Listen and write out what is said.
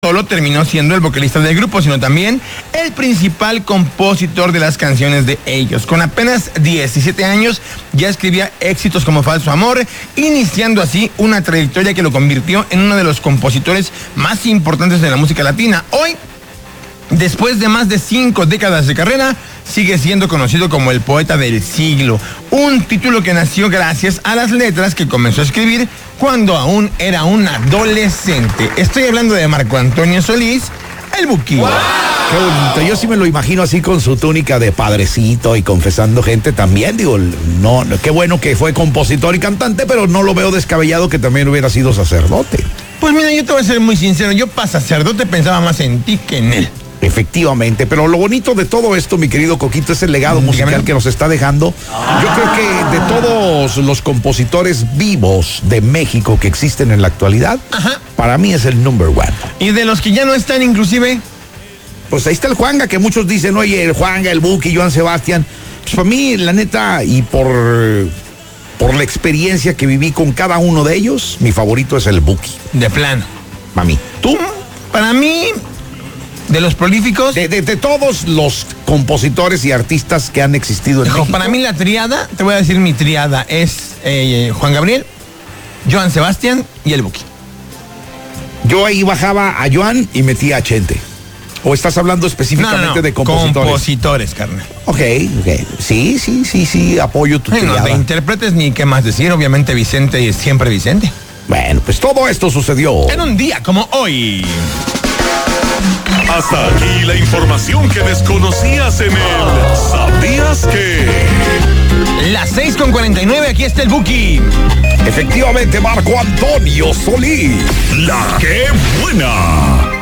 solo terminó siendo el vocalista del grupo, sino también el principal compositor de las canciones de ellos. Con apenas 17 años ya escribía éxitos como Falso Amor, iniciando así una trayectoria que lo convirtió en uno de los compositores más importantes de la música latina. Hoy, después de más de 5 décadas de carrera, sigue siendo conocido como el poeta del siglo, un título que nació gracias a las letras que comenzó a escribir cuando aún era un adolescente. Estoy hablando de Marco Antonio Solís, el Buki. ¡Wow! Qué bonito, yo sí me lo imagino así con su túnica de padrecito y confesando gente también, digo, no, qué bueno que fue compositor y cantante, pero no lo veo descabellado que también hubiera sido sacerdote. Pues mira, yo te voy a ser muy sincero, yo para sacerdote pensaba más en ti que en él. Efectivamente, pero lo bonito de todo esto, mi querido Coquito, es el legado musical que nos está dejando. Yo creo que de todos los compositores vivos de México que existen en la actualidad, para mí es el number one. Y de los que ya no están inclusive, pues ahí está el Juanga, que muchos dicen, oye, el Juanga, el Buki, Joan Sebastián. Pues para mí, la neta, y por la experiencia que viví con cada uno de ellos, mi favorito es el Buki. De plano. Para mí. ¿Tú? Para mí, de los prolíficos. De todos los compositores y artistas que han existido en México. Para mí la triada, te voy a decir mi triada, es Juan Gabriel, Joan Sebastián y el Buki. Yo ahí bajaba a Joan y metía a Chente. ¿O estás hablando específicamente de compositores? Compositores, carnal. Ok. Sí, apoyo tu triada. No, de intérpretes ni qué más decir, obviamente Vicente y siempre Vicente. Bueno, pues todo esto sucedió en un día como hoy. Hasta aquí la información que desconocías en el ¿Sabías que? Las 6:49, aquí está el Buki. Efectivamente, Marco Antonio Solís. La que buena.